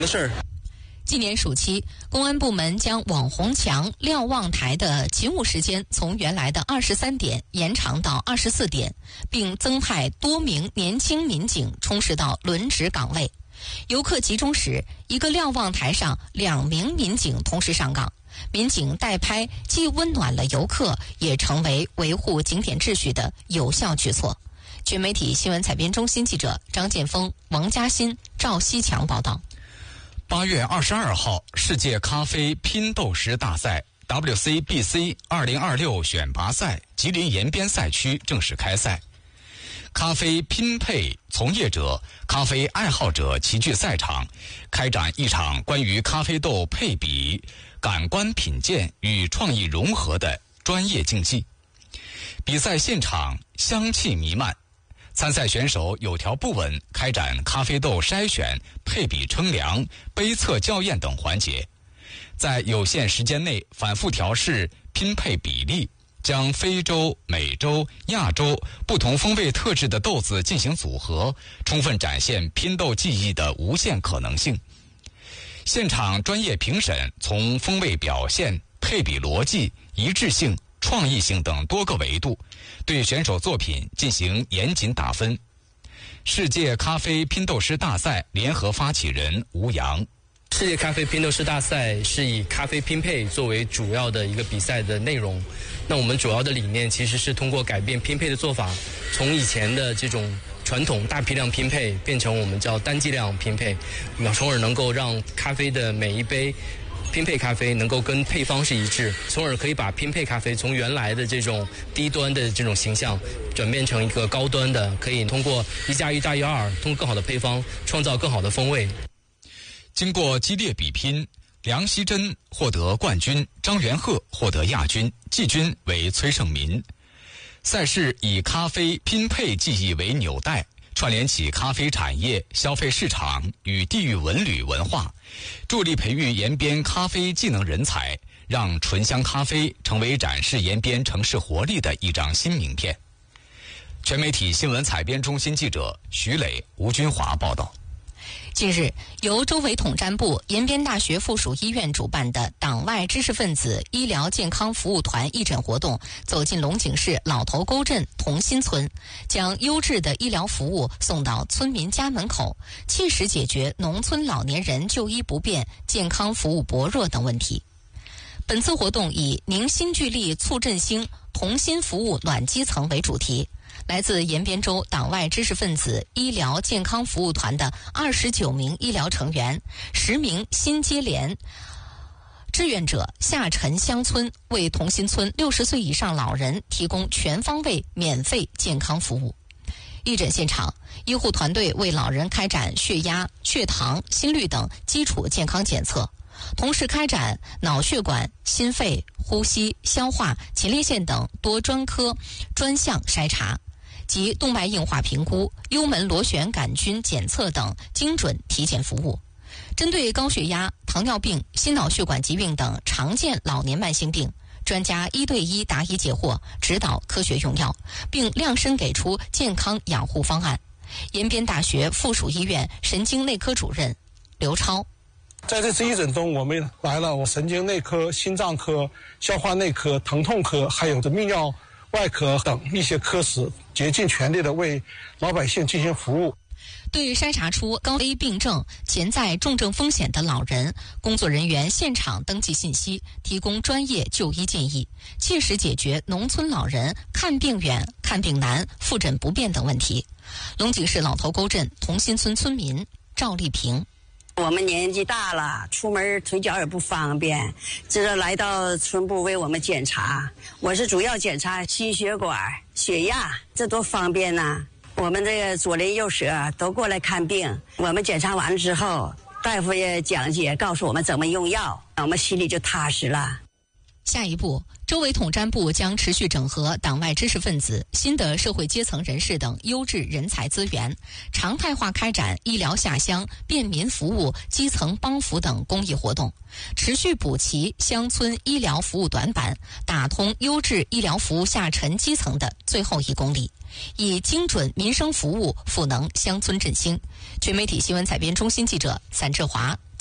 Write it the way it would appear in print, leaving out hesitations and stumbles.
的事儿。 今年暑期，公安部门将网红墙瞭望台的勤务时间从原来的23点延长到24点，并增派多名年轻民警充实到轮值岗位。游客集中时，一个瞭望台上2名民警同时上岗，民警代拍既温暖了游客，也成为维护景点秩序的有效举措。全媒体新闻采编中心记者张建峰、王嘉欣、赵西强报道。 8月22号，世界咖啡拼斗师大赛 WCBC 2026选拔赛吉林延边赛区正式开赛。咖啡拼配从业者、咖啡爱好者齐聚赛场，开展一场关于咖啡豆配比、感官品鉴与创意融合的专业竞技。比赛现场香气弥漫，参赛选手有条不紊开展咖啡豆筛选、配比称量、杯测校验等环节，在有限时间内反复调试拼配比例，将非洲、美洲、亚洲不同风味特质的豆子进行组合，充分展现拼豆技艺的无限可能性。现场专业评审从风味表现、配比逻辑、一致性、创意性等多个维度对选手作品进行严谨打分。世界咖啡拼斗师大赛联合发起人吴阳。 世界咖啡拼斗师大赛是以咖啡拼配作为主要的一个比赛的内容。那我们主要的理念其实是通过改变拼配的做法，从以前的这种传统大批量拼配变成我们叫单剂量拼配，从而能够让咖啡的每一杯拼配咖啡能够跟配方是一致，从而可以把拼配咖啡从原来的这种低端的这种形象转变成一个高端的，可以通过1+1大于2，通过更好的配方创造更好的风味。 经过激烈比拼，梁希珍获得冠军，张元鹤获得亚军，季军为崔胜民。赛事以咖啡拼配技艺为纽带，串联起咖啡产业、消费市场与地域文旅文化，助力培育延边咖啡技能人才，让醇香咖啡成为展示延边城市活力的一张新名片。全媒体新闻采编中心记者徐磊、吴军华报道。 近日，由州委统战部、延边大学附属医院主办的党外知识分子医疗健康服务团义诊活动走进龙井市老头沟镇同心村，将优质的医疗服务送到村民家门口，切实解决农村老年人就医不便、健康服务薄弱等问题。本次活动以凝心聚力促振兴、同心服务暖基层为主题。来自延边州党外知识分子医疗健康服务团的29名医疗成员、10名新接连志愿者下沉乡村，为同心村60岁以上老人提供全方位免费健康服务。义诊现场，医护团队为老人开展血压、血糖、心率等基础健康检测，同时开展脑血管、心肺、呼吸、消化、前列腺等多专科专项筛查及动脉硬化评估、幽门螺旋杆菌检测等精准体检服务。针对高血压、糖尿病、心脑血管疾病等常见老年慢性病，专家1对1答疑解惑，指导科学用药，并量身给出健康养护方案。延边大学附属医院神经内科主任刘超。 在这次义诊中，我们来了神经内科、心脏科、消化内科、疼痛科，还有泌尿外科等一些科室，竭尽全力的为老百姓进行服务。 对筛查出高危病症、潜在重症风险的老人，工作人员现场登记信息，提供专业就医建议，切实解决农村老人看病远、看病难、复诊不便等问题。龙井市老头沟镇同心村村民赵丽萍。 我们年纪大了，出门腿脚也不方便，这来到村部为我们检查。我是主要检查心血管、血压，这多方便呐！我们这个左邻右舍都过来看病，我们检查完之后，大夫也讲解告诉我们怎么用药，我们心里就踏实了。 下一步，周围统战部将持续整合党外知识分子、新的社会阶层人士等优质人才资源，常态化开展医疗下乡、便民服务、基层帮扶等公益活动，持续补齐乡村医疗服务短板，打通优质医疗服务下沉基层的最后1公里，以精准民生服务赋能乡村振兴。全媒体新闻采编中心记者散志华